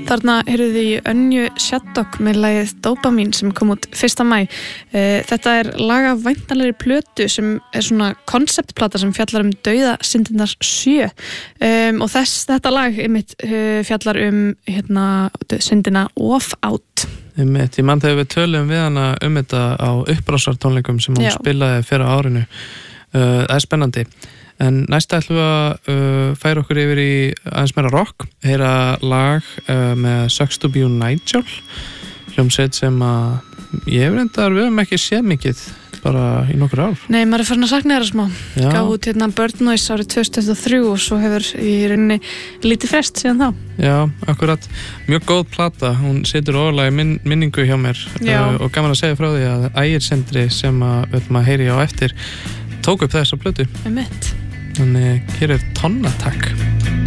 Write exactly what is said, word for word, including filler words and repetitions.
Þarna heyrðu þið í Önju Shaddok með lagið Dopamine sem kom út fyrsta maí. Þetta er lag af væntanlegri plötu sem er svona konceptplata sem fjallar um dauðasyndirnar sjö um, og þess, þetta lag einmitt uh, fjallar um hérna, syndina Off Out. Einmitt, ég mann þegar við tölum við hana um þetta á upprásartónleikum sem hún Já. spilaði fyrir árinu. Uh, það er spennandi. En næst ætlum við að uh, færa okkur yfir í aðeins meira rock, heyra lag uh, með Sucks to be Nigel, hljómsveit sem að ég hef reyndar, við höfum ekki séð mikið bara í nokkur ár. Nei, maður er farin að sakna þeirra smá. Gaf út hérna Bird Noise árið tvö þúsund tuttugu og þrjú og svo hefur í rauninni lítið frest síðan þá. Já, akkurat. Mjög góð plata, hún situr ólega í min, minningu hjá mér uh, og gaman að segja frá því að Ægir Sindri sem að við ætlum að heyri á eftir tók upp þessa plötu. Einmitt. Þannig hér er Tonnatak.